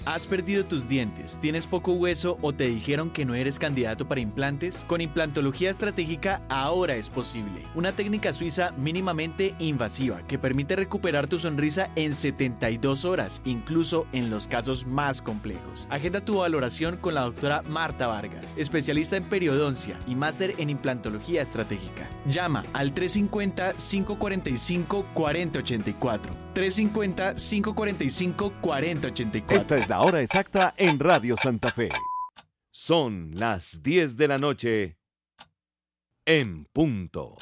¿Has perdido tus dientes? ¿Tienes poco hueso o te dijeron que no eres candidato para implantes? Con implantología estratégica ahora es posible. Una técnica suiza mínimamente invasiva que permite recuperar tu sonrisa en 72 horas, incluso en los casos más complejos. Agenda tu valoración con la doctora Marta Vargas, especialista en periodoncia y máster en implantología estratégica. Llama al 350-545-4084. 350-545-4084. Esta es la hora exacta en Radio Santa Fe. Son las 10 de la noche en punto.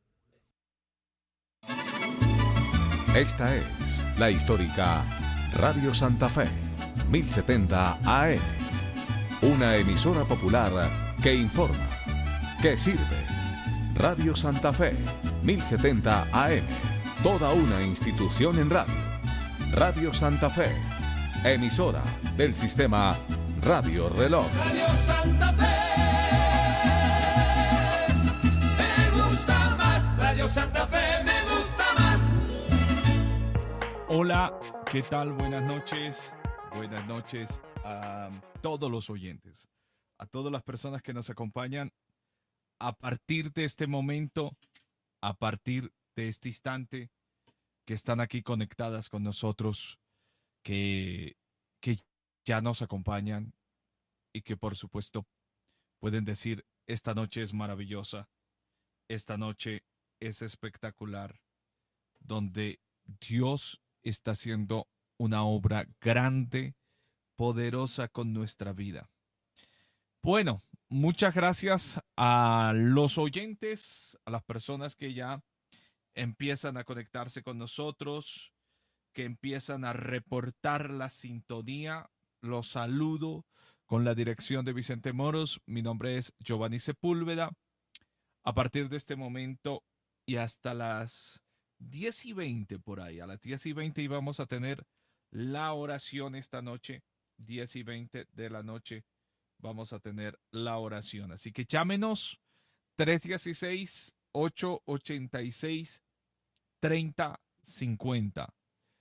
Esta es la histórica Radio Santa Fe, 1070 AM. Una emisora popular que informa, que sirve. Radio Santa Fe, 1070 AM. Toda una institución en radio. Radio Santa Fe, emisora del sistema Radio Reloj. Radio Santa Fe, me gusta más. Radio Santa Fe, me gusta más. Hola, ¿qué tal? Buenas noches. Buenas noches a todos los oyentes, a todas las personas que nos acompañan a partir de este momento, a partir de este instante, que están aquí conectadas con nosotros, que ya nos acompañan y que por supuesto pueden decir: esta noche es maravillosa, esta noche es espectacular, donde Dios está haciendo una obra grande, poderosa con nuestra vida. Bueno, muchas gracias a los oyentes, a las personas que ya empiezan a conectarse con nosotros, que empiezan a reportar la sintonía. Los saludo con la dirección de Vicente Moros. Mi nombre es Giovanni Sepúlveda. A partir de este momento y hasta las 10:20 por ahí, a las 10:20 íbamos a tener la oración esta noche. 10:20 de la noche vamos a tener la oración. Así que llámenos 316-886-3050.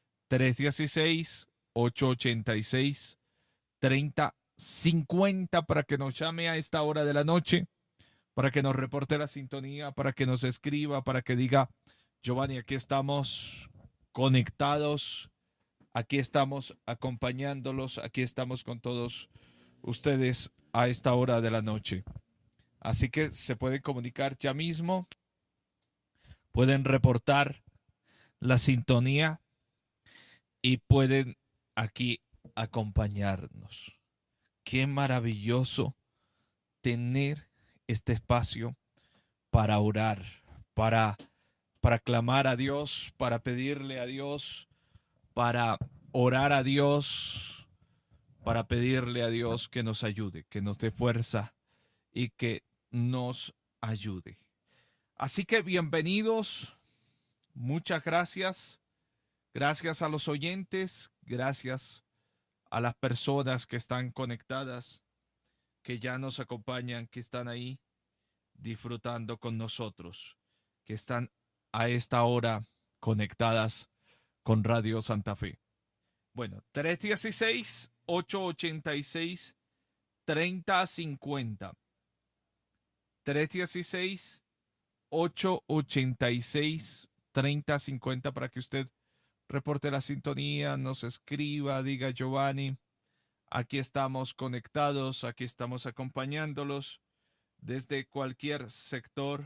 316-886-3050 para que nos llame a esta hora de la noche, para que nos reporte la sintonía, para que nos escriba, para que diga: Giovanni, aquí estamos conectados, aquí estamos acompañándolos, aquí estamos con todos ustedes a esta hora de la noche. Así que se pueden comunicar ya mismo, pueden reportar la sintonía y pueden aquí acompañarnos. Qué maravilloso tener este espacio para orar, para clamar a Dios, para pedirle a Dios, para orar a Dios, para pedirle a Dios que nos ayude, que nos dé fuerza y que nos ayude. Así que bienvenidos, muchas gracias. Gracias a los oyentes, gracias a las personas que están conectadas, que ya nos acompañan, que están ahí disfrutando con nosotros, que están a esta hora conectadas con Radio Santa Fe. Bueno, 316-886-3050. 316-886-3050 para que usted reporte la sintonía, nos escriba, diga: Giovanni, aquí estamos conectados, aquí estamos acompañándolos desde cualquier sector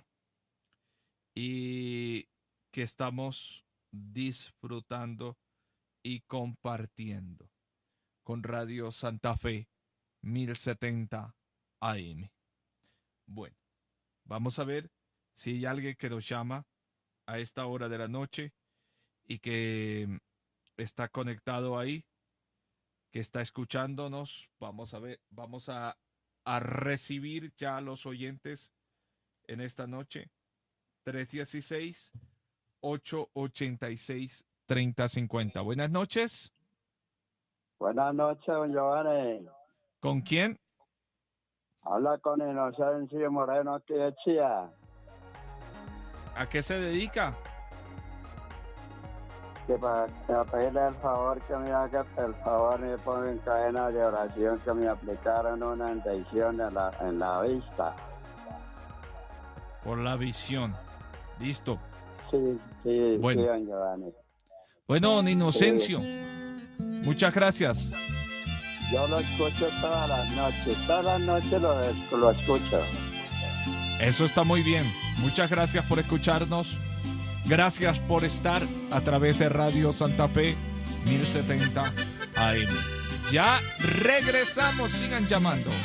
y que estamos disfrutando y compartiendo con Radio Santa Fe 1070 AM. Bueno, vamos a ver si hay alguien que nos llama a esta hora de la noche y que está conectado ahí, que está escuchándonos. Vamos a ver, vamos a recibir ya a los oyentes en esta noche. 316-886-3050. Buenas noches. Buenas noches, don Giovanni. ¿Con quién? Habla con Inocencio Moreno aquí de Chía. ¿A qué se dedica? que para pedirle el favor que me haga el favor y me ponga en cadena de oración que me aplicaron una inyección en la vista. Por la visión. Listo. Sí, Bueno. sí, don Giovanni. Bueno, don Inocencio, muchas gracias. Yo lo escucho todas las noches lo escucho. Eso está muy bien. Muchas gracias por escucharnos. Gracias por estar a través de Radio Santa Fe 1070 AM. Ya regresamos, sigan llamando.